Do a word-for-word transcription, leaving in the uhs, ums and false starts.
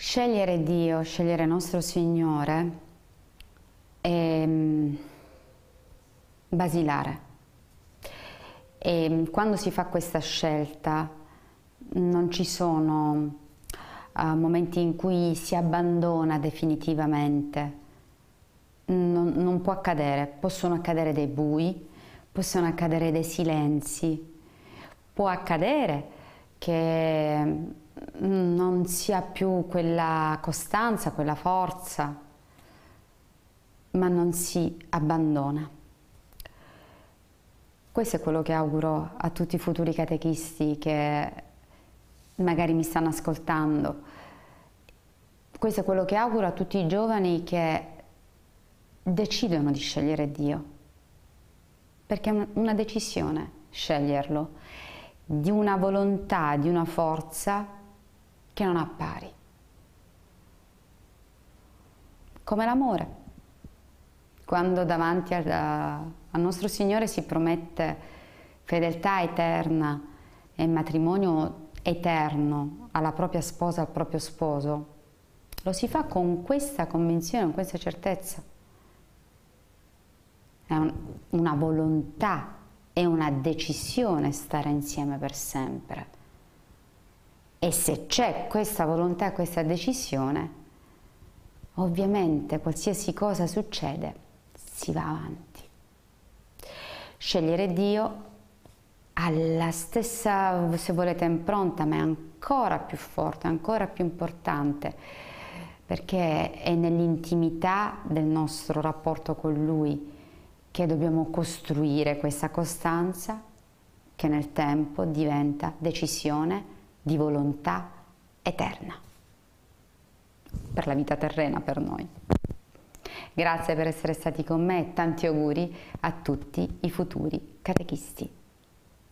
Scegliere Dio, scegliere nostro Signore è mm, basilare. E quando si fa questa scelta non ci sono uh, momenti in cui si abbandona definitivamente. Non, non può accadere, possono accadere dei bui, possono accadere dei silenzi, può accadere che non sia più quella costanza, quella forza, ma non si abbandona. Questo è quello che auguro a tutti i futuri catechisti che magari mi stanno ascoltando. Questo è quello che auguro a tutti i giovani che decidono di scegliere Dio, perché è una decisione sceglierlo, di una volontà, di una forza che non ha pari. Come l'amore. Quando davanti al, al nostro Signore si promette fedeltà eterna e matrimonio eterno alla propria sposa, al proprio sposo, lo si fa con questa convinzione, con questa certezza. È un, una volontà, è una decisione stare insieme per sempre. E se c'è questa volontà e questa decisione, ovviamente qualsiasi cosa succede, si va avanti. Scegliere Dio ha la stessa, se volete, impronta, ma è ancora più forte, ancora più importante, perché è nell'intimità del nostro rapporto con Lui che dobbiamo costruire questa costanza che nel tempo diventa decisione di volontà eterna per la vita terrena, per noi. Grazie per essere stati con me e tanti auguri a tutti i futuri catechisti.